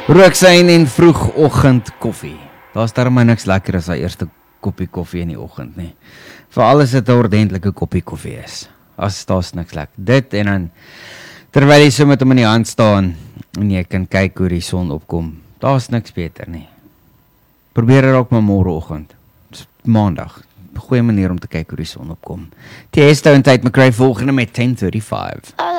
Rooksyn en vroegoggend koffie. Daar's darm niks lekker as daai eerste koppie koffie in die oggend nie. Veral as dit 'n ordentlike koppie koffie is. As daar's niks lekker. Dit en dan terwyl jy so met hom in die hand staan en jy kan kyk hoe die son opkom. Daar's niks beter nie. Probeer dit ook maar môreoggend. Maandag. Goeie manier om te kyk hoe die son opkom. Tiesto en Tate McRae volgende met 10:35.